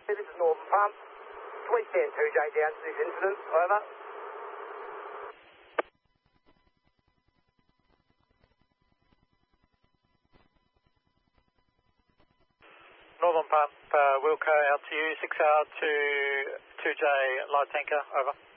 This is Northern Palm. Please stand 2J down to this incident. Over. Northern Pump, Wilco out to you, 6 hour to 2J light tanker, over.